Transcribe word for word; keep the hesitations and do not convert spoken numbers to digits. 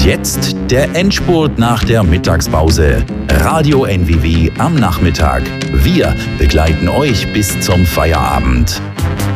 Jetzt der Endspurt nach der Mittagspause. Radio N W W am Nachmittag. Wir begleiten euch bis zum Feierabend.